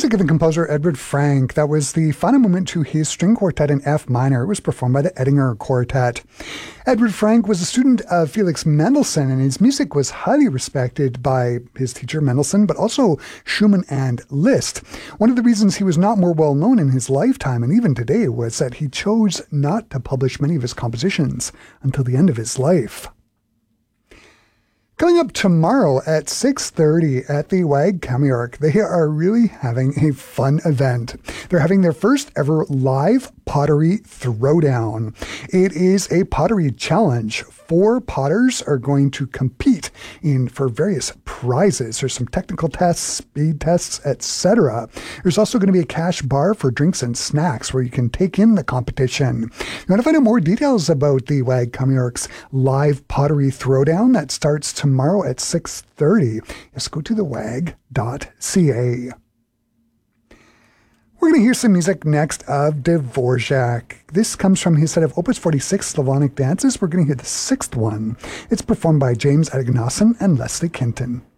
music of the composer Edward Frank. That was the final movement to his string quartet in F minor. It was performed by the Edinger Quartet. Edward Frank was a student of Felix Mendelssohn, and his music was highly respected by his teacher Mendelssohn, but also Schumann and Liszt. One of the reasons he was not more well known in his lifetime, and even today, was that he chose not to publish many of his compositions until the end of his life. Coming up tomorrow at 6:30 at the WAG Kammerjork, they are really having a fun event. They're having their first ever live pottery throwdown. It is a pottery challenge. 4 potters are going to compete for various prizes. There's some technical tests, speed tests, etc. There's also going to be a cash bar for drinks and snacks where you can take in the competition. You want to find out more details about the WAG Kammerjork's live pottery throwdown that starts tomorrow at 6:30. Just go to thewag.ca. We're going to hear some music next of Dvorak. This comes from his set of Opus 46 Slavonic dances. We're going to hear the 6th one. It's performed by James Edegnoson and Leslie Kenton.